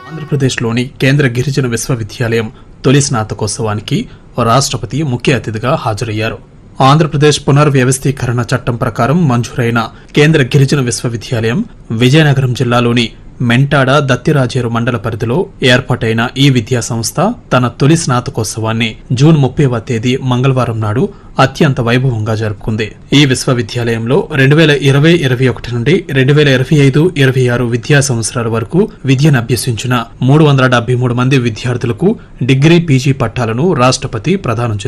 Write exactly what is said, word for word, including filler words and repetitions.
ఆంధ్రప్రదేశ్లోని కేంద్ర గిరిజన విశ్వవిద్యాలయం తొలి స్నాతకోత్సవానికి రాష్ట్రపతి ముఖ్య అతిథిగా హాజరయ్యారు. ఆంధ్రప్రదేశ్ పునర్వ్యవస్థీకరణ చట్టం ప్రకారం మంజూరైన కేంద్ర గిరిజన విశ్వవిద్యాలయం విజయనగరం జిల్లాలోని మెంటాడ దత్తిరాజేరు మండల పరిధిలో ఏర్పాటైన ఈ విద్యా సంస్థ తన తొలి స్నాతకోత్సవాన్ని జూన్ ముప్పైవ తేదీ మంగళవారం నాడు అత్యంత వైభవంగా జరుపుకుంది. ఈ విశ్వవిద్యాలయంలో రెండు వేల ఇరవై ఇరవై ఒకటి నుండి రెండు వేల ఇరవై ఐదు ఇరవై ఆరు విద్యా సంవత్సరాల వరకు విద్యను అభ్యసించిన మూడు వందల డెబ్బై మూడు మంది విద్యార్థులకు డిగ్రీ పీజీ పట్టాలను రాష్ట్రపతి ప్రదానం చేశారు.